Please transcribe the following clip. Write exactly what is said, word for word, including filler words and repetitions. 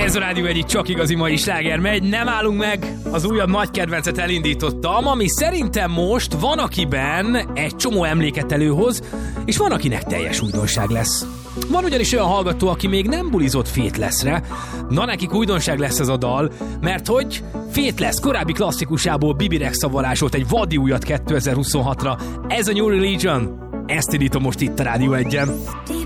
Ez a Rádió egyik csak igazi mai sláger megy, nem állunk meg, az újabb nagy kedvencet elindítottam, ami szerintem most van akiben egy csomó emléket előhoz, és van akinek teljes újdonság lesz. Van ugyanis olyan hallgató, aki még nem bulizott Faithlessre, na nekik újdonság lesz ez a dal, mert hogy Faithless korábbi klasszikusából Bibi Rexha varázsolt egy vadi újat kétezer-huszonhatra, ez a New Religion, ezt indítom most itt a Rádió egyen.